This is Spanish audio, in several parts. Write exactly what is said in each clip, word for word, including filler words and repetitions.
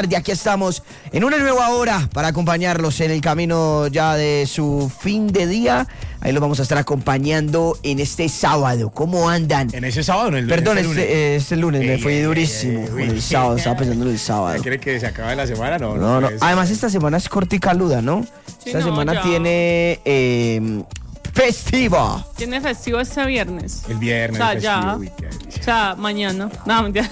tarde. Aquí estamos en una nueva hora para acompañarlos en el camino ya de su fin de día. Ahí los vamos a estar acompañando en este sábado. ¿Cómo andan? En ese sábado, no el lunes. Perdón, este lunes, este, este lunes me fue Eh, durísimo. eh, con uy. el sábado, estaba pensando en el sábado. ¿Quiere que se acabe la semana? No, No, no. pues, Además, esta semana es corticaluda, ¿no? Sí, esta no, semana ya. tiene eh, festivo. Tiene festivo este viernes. El viernes. O sea, el ya. festivo, uy, qué delicia. O sea, mañana. No, mentira.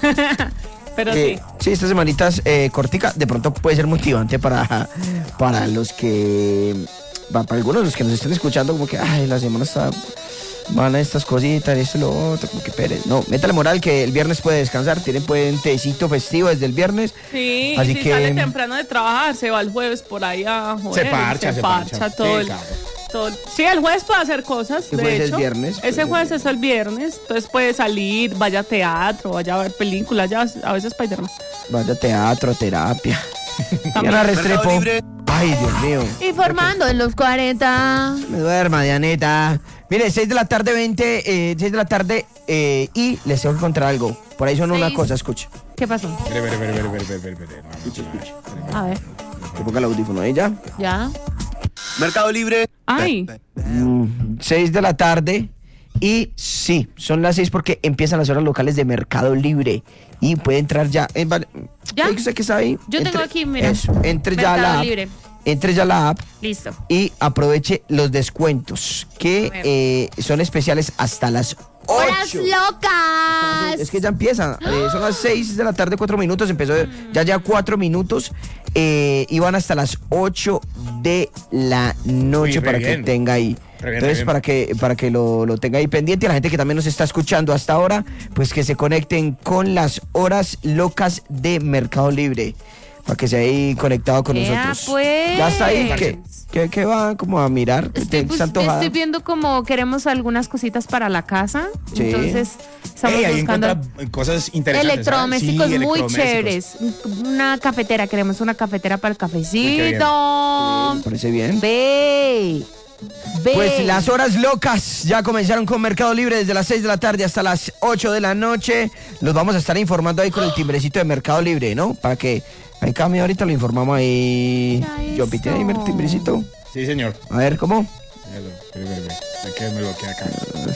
Pero Eh, sí. sí, esta semanita es eh, cortica. De pronto puede ser motivante para, para los que... Para, para algunos de los que nos están escuchando, como que, ay, la semana está... Van a estas cositas, esto y lo otro, como que Pérez. No, métale moral que el viernes puede descansar. Tiene puentecito festivo desde el viernes. Sí, así y si que- sale temprano de trabajar, se va el jueves por ahí a joder. Se parcha, y se parcha. todo, Sí, el, claro. todo. Sí, el jueves puede hacer cosas, El de jueves es hecho. viernes, Ese puede ser jueves viernes. es el viernes, entonces puede salir, vaya a teatro, vaya a ver películas, ya a veces Spider-Man. Vaya teatro, terapia. También. Diana Restrepo. Ay, Dios mío. Informando en los cuarenta. Me duerma, Dianeta. Mire, seis de la tarde, veinte, eh, seis de la tarde eh, y les tengo que contar algo. Por ahí son una Seis. cosa, escucha. ¿Qué pasó? Espere, espere, espere, espere, espere, espere, espere. No, no, no, no. A ver, Que ponga el audífono ella. ya. Mercado Libre. Ay, Mm, seis de la tarde y sí, son las seis porque empiezan las horas locales de Mercado Libre y puede entrar ya. Eh, vale, ¿Ya? ¿usted que está ahí? Yo tengo aquí, mira. Eso, entre ya a Mercado la app. Libre. Entre ya a la app Listo. y aproveche los descuentos que A ver. eh, son especiales hasta las ¡Horas ocho. locas! Es que ya empieza, eh, son las seis de la tarde, cuatro minutos, empezó ya ya cuatro minutos eh, y van hasta las ocho de la noche Uy, re para que bien. tenga ahí. Re bien, Entonces, re bien. para que, para que lo, lo tenga ahí pendiente, la gente que también nos está escuchando hasta ahora, pues que se conecten con las horas locas de Mercado Libre, para que se ahí conectado con Ea, nosotros. pues. Ya está ahí, ¿qué, qué, qué va como a mirar? Estoy, ¿Te- pues, está antojada? estoy viendo como queremos algunas cositas para la casa. Sí. Entonces, estamos Ey, ahí buscando encuentra cosas interesantes. electrodomésticos ¿sabes? Sí, muy electrodomésticos. chéveres. Una cafetera, queremos una cafetera para el cafecito. ¿Me parece bien? Ve. Ve. Pues las horas locas ya comenzaron con Mercado Libre desde las seis de la tarde hasta las ocho de la noche. Los vamos a estar informando ahí con el timbrecito de Mercado Libre, ¿no? Para que en cambio ahorita lo informamos ahí. Mira Yo pité ahí eso. el timbrecito. Sí, señor. A ver, ¿cómo? Espere, espere, espere. Es que me bloquea acá.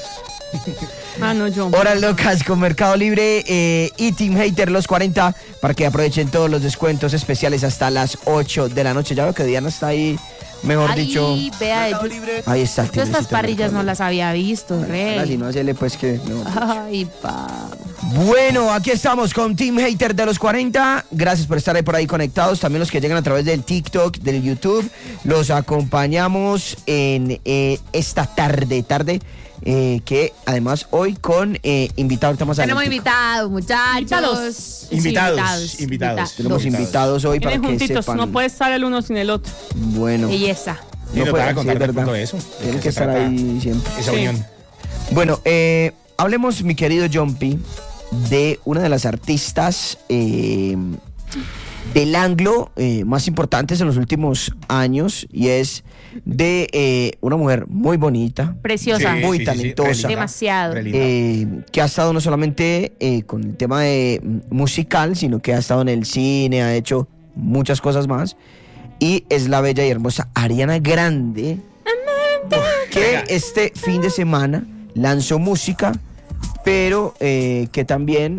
ah, no, yo. Horas locas con Mercado Libre eh, y Team Hater los cuarenta para que aprovechen todos los descuentos especiales hasta las ocho de la noche. Ya veo que Diana está ahí, mejor Ay, dicho. vea, Mercado yo, Libre. Ahí está el yo estas timbrecito de parrillas Mercado no Libre. las había visto, Ahora, Si rey. no, hacele pues que no. Ay, pa. Bueno, aquí estamos con Team Hater de los cuarenta. Gracias por estar ahí por ahí conectados. También los que llegan a través del TikTok, del YouTube. Los acompañamos en eh, esta tarde, tarde. eh, que además hoy con eh, invitado. Ahorita más Tenemos adelante. invitados, muchachos. Invitados. Sí, Invitados, invitados. Tenemos invitados hoy para Vienen que juntitos, sepan. no puede estar el uno sin el otro. Bueno, Belleza. Y nos puede- van a sí, contar es de verdad. pronto eso. ¿De Tienen qué que se estar trata ahí siempre. Esa Sí. unión. Bueno, eh, hablemos, mi querido Jumpy, de una de las artistas eh, del anglo eh, más importantes en los últimos años y es de eh, una mujer muy bonita, Preciosa. Sí. muy re talentosa. linda, Demasiado. re linda. eh, que ha estado no solamente eh, con el tema de mm, musical, sino que ha estado en el cine, ha hecho muchas cosas más. Y es la bella y hermosa Ariana Grande, que este fin de semana lanzó música, pero eh, que también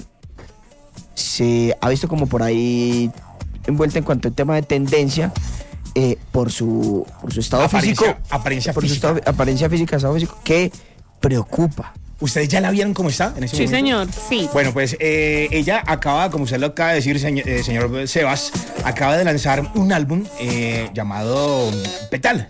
se ha visto como por ahí envuelta en cuanto al tema de tendencia eh, por su por su estado Apariencia- físico, apariencia por física. su estado, apariencia física, estado físico, que preocupa. ¿Ustedes ya la vieron cómo está en ese Sí, momento? señor. Sí. Bueno, pues eh, ella acaba, como usted lo acaba de decir, señor, eh, señor Sebas, acaba de lanzar un álbum eh, llamado Petal.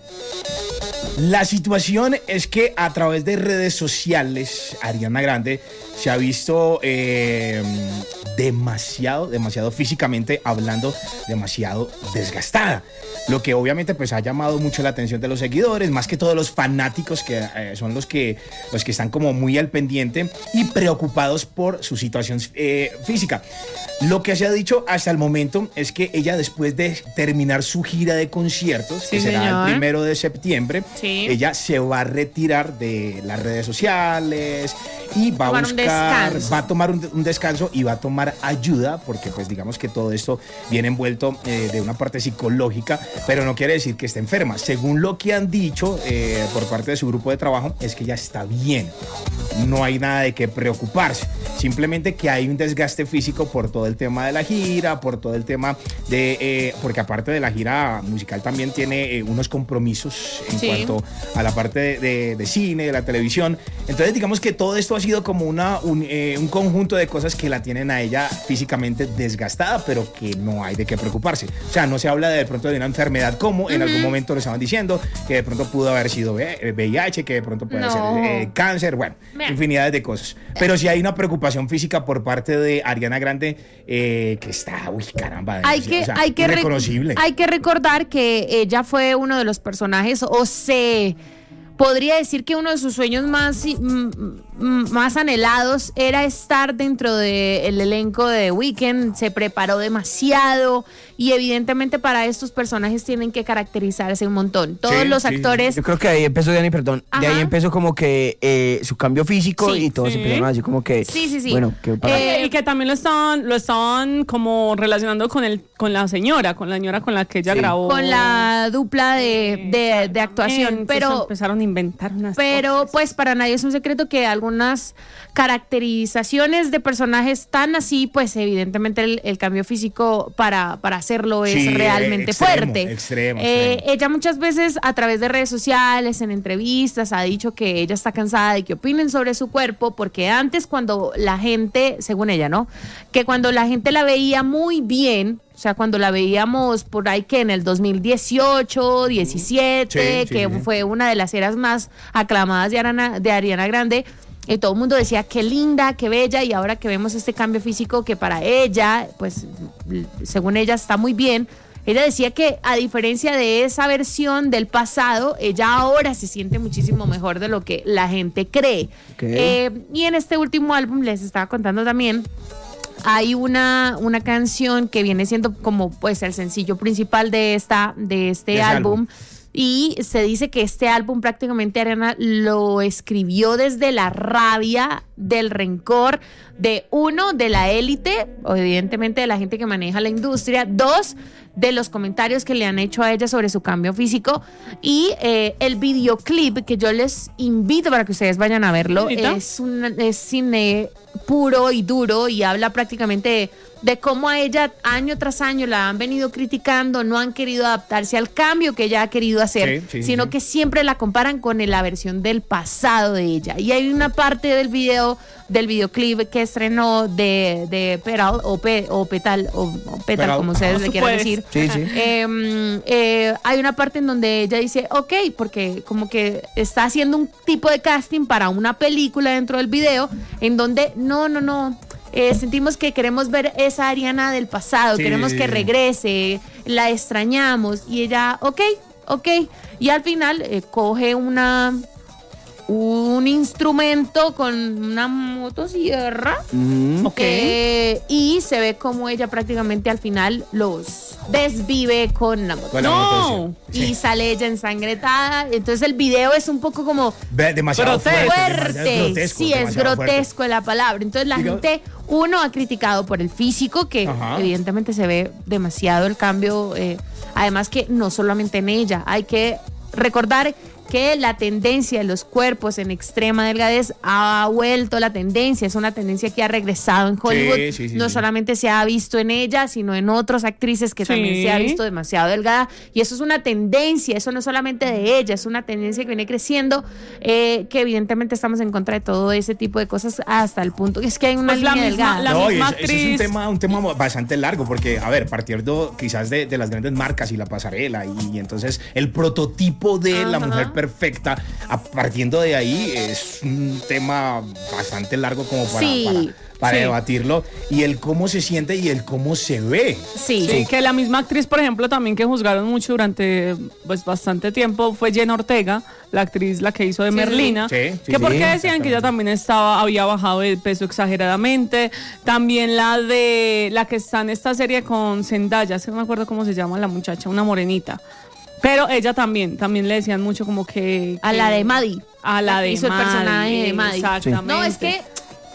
La situación es que a través de redes sociales, Ariana Grande se ha visto eh, demasiado, demasiado físicamente hablando, demasiado desgastada. Lo que obviamente pues ha llamado mucho la atención de los seguidores, más que todos los fanáticos que eh, son los que, los que están como muy al pendiente y preocupados por su situación eh, física. Lo que se ha dicho hasta el momento es que ella, después de terminar su gira de conciertos, Sí, que será señor. el primero de septiembre, Sí. ella se va a retirar de las redes sociales y va a Tomar un buscar buscar, descanso. va a tomar un, un descanso y va a tomar ayuda, porque pues digamos que todo esto viene envuelto eh, de una parte psicológica, pero no quiere decir que esté enferma. Según lo que han dicho eh, por parte de su grupo de trabajo, es que ella está bien. No hay nada de qué preocuparse. Simplemente que hay un desgaste físico por todo el tema de la gira, por todo el tema de... Eh, porque aparte de la gira musical también tiene eh, unos compromisos en Sí. cuanto a la parte de, de, de cine, de la televisión. Entonces digamos que todo esto ha sido como una, un, eh, un conjunto de cosas que la tienen a ella físicamente desgastada, pero que no hay de qué preocuparse. O sea, no se habla de, de pronto de una enfermedad como en uh-huh. algún momento lo estaban diciendo, que de pronto pudo haber sido V I H, que de pronto puede no. ser eh, cáncer, bueno, Me. infinidades de cosas. Pero sí hay una preocupación física por parte de Ariana Grande eh, que está, uy, caramba, hay que, o sea, hay que reconocible. Hay que recordar que ella fue uno de los personajes, o se podría decir que uno de sus sueños más, más anhelados era estar dentro del elenco de The Weeknd. Se preparó demasiado y evidentemente para estos personajes tienen que caracterizarse un montón. Todos sí, los sí, actores... Yo creo que ahí empezó, Dani, perdón, Ajá. de ahí empezó como que eh, su cambio físico sí, y todos sí. empezaron así como que... Sí, sí, sí. Bueno, que para... eh, y que también lo estaban, lo estaban como relacionando con el, con la señora, con la señora con la que ella sí. grabó. Con la dupla de, de, de actuación. Entonces pero empezaron a inventar unas Pero cosas. pues para nadie es un secreto que algunas caracterizaciones de personajes tan así, pues evidentemente el, el cambio físico para, para hacerlo es sí, realmente extremo, fuerte. Extremo, eh, extremo. Ella muchas veces a través de redes sociales, en entrevistas, ha dicho que ella está cansada de que opinen sobre su cuerpo, porque antes cuando la gente, según ella, ¿no? Que cuando la gente la veía muy bien, o sea, cuando la veíamos por ahí que en el dos mil dieciocho, diecisiete, sí, sí, que sí. fue una de las eras más aclamadas de Ariana, de Ariana Grande, y todo el mundo decía qué linda, qué bella, y ahora que vemos este cambio físico que para ella, pues según ella está muy bien, ella decía que a diferencia de esa versión del pasado, ella ahora se siente muchísimo mejor de lo que la gente cree. Okay. Eh, y en este último álbum, les estaba contando también, hay una, una canción que viene siendo como pues el sencillo principal de, esta, de este álbum, álbum. Y se dice que este álbum prácticamente Ariana lo escribió desde la rabia, del rencor, de uno, de la élite, o evidentemente de la gente que maneja la industria, dos, de los comentarios que le han hecho a ella sobre su cambio físico, y eh, el videoclip que yo les invito para que ustedes vayan a verlo, es, un, es cine puro y duro y habla prácticamente de, de cómo a ella año tras año la han venido criticando, no han querido adaptarse al cambio que ella ha querido hacer, sí, sí, sino sí. que siempre la comparan con la versión del pasado de ella. Y hay una parte del video, del videoclip que estrenó de, de Petal o, Pe, o Petal o, o Petal, Petal, como ustedes le quieran decir. Sí, sí. Eh, eh, hay una parte en donde ella dice, ok, porque como que está haciendo un tipo de casting para una película dentro del video, en donde no, no, no, eh, sentimos que queremos ver esa Ariana del pasado, sí. queremos que regrese, la extrañamos, y ella, ok, ok, y al final eh, coge una... un instrumento con una motosierra, mm, okay. eh, y se ve como ella prácticamente al final los desvive con la motosierra. No. Y sí. sale ella ensangrentada. Entonces el video es un poco como demasiado fuerte, fuerte. Demasiado grotesco, sí, es grotesco fuerte. La palabra. Entonces la Digo, gente, uno ha criticado por el físico, que Ajá. evidentemente se ve demasiado el cambio. Eh, además que no solamente en ella, hay que recordar que la tendencia de los cuerpos en extrema delgadez ha vuelto la tendencia, es una tendencia que ha regresado en Hollywood, sí, sí, sí, no sí. solamente se ha visto en ella, sino en otras actrices que sí. también se ha visto demasiado delgada, y eso es una tendencia, eso no es solamente de ella, es una tendencia que viene creciendo, eh, que evidentemente estamos en contra de todo ese tipo de cosas hasta el punto, es que hay una pues línea la misma, delgada. La no, misma eso, actriz. eso es un tema, un tema bastante largo, porque, a ver, partiendo quizás de, de las grandes marcas y la pasarela, y, y entonces el prototipo de Ajá. la mujer perfecta, a, partiendo de ahí es un tema bastante largo como para, sí, para, para sí. debatirlo, y el cómo se siente y el cómo se ve. Sí. sí, que la misma actriz, por ejemplo, también que juzgaron mucho durante pues bastante tiempo fue Jenna Ortega, la actriz, la que hizo de sí, Merlina, sí, sí, que sí, porque sí, decían que ella también estaba, había bajado de peso exageradamente. También la de la que está en esta serie con Zendaya, no me acuerdo cómo se llama la muchacha, una morenita. Pero ella también, también le decían mucho como que... A que la de Maddie. A la de hizo Maddie. el personaje de Maddie. Exactamente. No, es que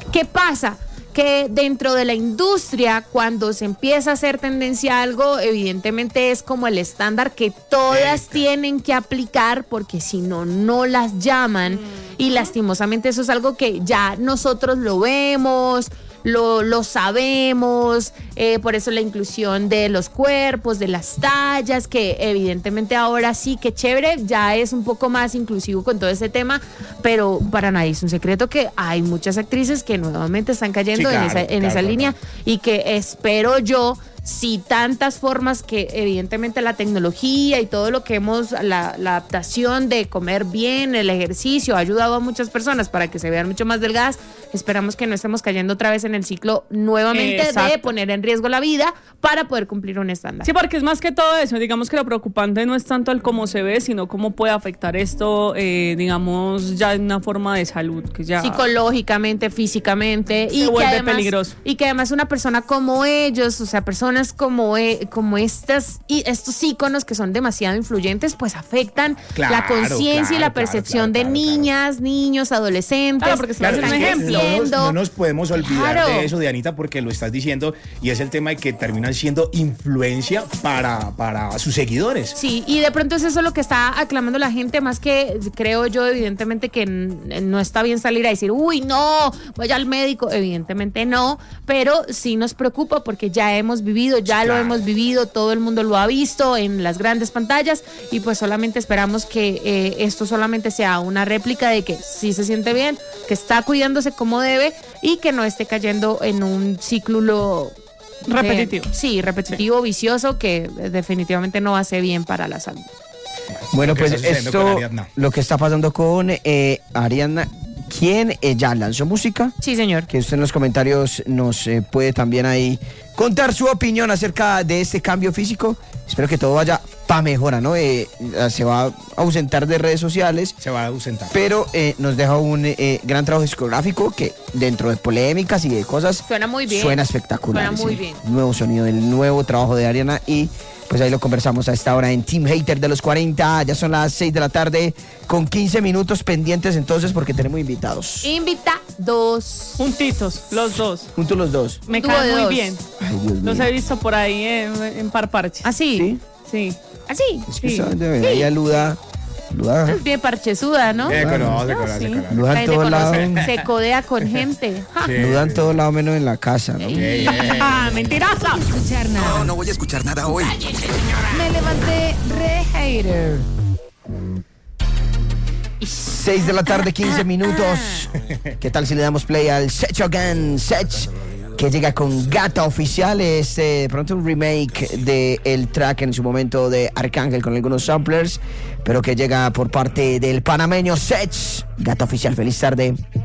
¿Qué pasa? Que dentro de la industria, cuando se empieza a hacer tendencia a algo, evidentemente es como el estándar que todas Eita. tienen que aplicar, porque si no, no las llaman. Mm. Y lastimosamente eso es algo que ya nosotros lo vemos, Lo, lo sabemos, eh, por eso la inclusión de los cuerpos, de las tallas, que evidentemente ahora sí, que chévere, ya es un poco más inclusivo con todo ese tema, pero para nadie es un secreto que hay muchas actrices que nuevamente están cayendo sí, claro, en esa, en claro, esa claro, línea claro. Y que espero yo, si tantas formas que evidentemente la tecnología y todo lo que hemos, la, la adaptación de comer bien, el ejercicio ha ayudado a muchas personas para que se vean mucho más delgadas, esperamos que no estemos cayendo otra vez en el ciclo nuevamente Exacto. de poner en riesgo la vida para poder cumplir un estándar. Sí, porque es más que todo eso, digamos que lo preocupante no es tanto el cómo se ve, sino cómo puede afectar esto, eh, digamos, ya en una forma de salud. Que ya psicológicamente, físicamente. Se y vuelve que además, peligroso. Y que además una persona como ellos, o sea, personas como, eh, como estas, y estos íconos que son demasiado influyentes, pues afectan claro, la conciencia claro, y la percepción claro, claro, de claro, niñas, claro. niños, adolescentes. Claro, porque claro, están un ejemplo. No nos, no nos podemos olvidar claro. de eso, Dianita, porque lo estás diciendo, y es el tema de que terminan siendo influencia para, para sus seguidores. Sí, y de pronto es eso lo que está aclamando la gente, más que creo yo, evidentemente, que n- no está bien salir a decir, uy, no, vaya al médico, evidentemente no, pero sí nos preocupa porque ya hemos vivido, ya claro. lo hemos vivido, todo el mundo lo ha visto en las grandes pantallas, y pues solamente esperamos que eh, esto solamente sea una réplica de que sí se siente bien, que está cuidándose como debe y que no esté cayendo en un ciclo repetitivo. De, sí, repetitivo, sí. vicioso, que definitivamente no hace bien para la salud. Bueno, pues esto, lo que está pasando con eh, Ariana, quien eh, ya lanzó música. Sí, señor. Que usted en los comentarios nos eh, puede también ahí contar su opinión acerca de este cambio físico. Espero que todo vaya para mejora, ¿no? Eh, se va a ausentar de redes sociales. Se va a ausentar. Pero eh, nos deja un eh, gran trabajo discográfico que dentro de polémicas y de cosas suena muy bien. Suena espectacular. Suena muy ¿sí? bien. Nuevo sonido, el nuevo trabajo de Ariana, y pues ahí lo conversamos a esta hora en Team Hater de los cuarenta. Ya son las seis de la tarde con quince minutos pendientes entonces porque tenemos invitados. Invitados. Juntitos, los dos. Juntos los dos. Me caen muy dos. bien. Ay, Dios mío. Los he visto por ahí en, en par parches. ¿Ah, sí? ¿Sí? Sí. ¿Así? Es que Sí. saben de verdad, ella luda. Luda. Es bien parchezuda, ¿no? Se conoce, se No, conoce, sí. se conoce. Luda La en gente todos lados. conoce, se codea con gente. Ja. Sí. Luda en todos lados menos en la casa, ¿no? Ey, ey, ey. ¡Mentirosa! Escuchar nada. No, no voy a escuchar nada hoy. Me levanté re hater. seis de la tarde, quince minutos. ¿Qué tal si le damos play al Sech Again? Sech, que llega con Gata Oficial. Es eh, de pronto un remake del track en su momento de Arcángel con algunos samplers, pero que llega por parte del panameño Sech. Gata Oficial, feliz tarde.